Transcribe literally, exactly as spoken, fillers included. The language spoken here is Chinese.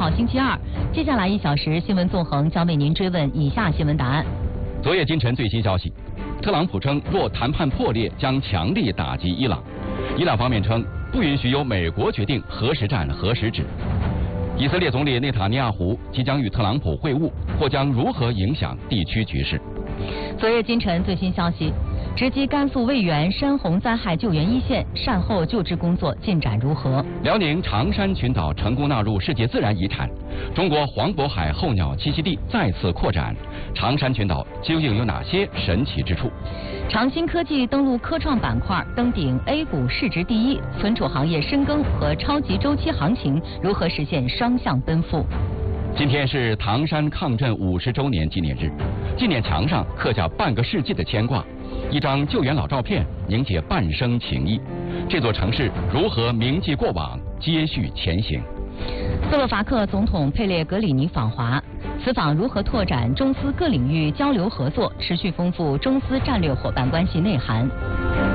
号星期二，接下来一小时新闻纵横将为您追问以下新闻答案。 昨夜今晨最新消息，特朗普称若谈判破裂，将强力打击伊朗。伊朗方面称不允许由美国决定何时战何时止。以色列总理内塔尼亚胡即将与特朗普会晤，或将如何影响地区局势？ 昨夜今晨最新消息，直击甘肃渭源山洪灾害救援一线，善后救治工作进展如何？ 辽宁长山群岛成功纳入世界自然遗产，中国黄渤海候鸟栖息地再次扩展，长山群岛究竟有哪些神奇之处？ 长鑫科技登陆科创板块，登顶 A 股市值第一，存储行业深耕和超级周期行情如何实现双向奔赴？ 今天是唐山抗震五十周年纪念日，纪念墙上刻下半个世纪的牵挂，一张救援老照片凝结半生情谊。这座城市如何铭记过往，接续前行？ 斯洛伐克总统佩列格里尼访华，此访如何拓展中斯各领域交流合作，持续丰富中斯战略伙伴关系内涵？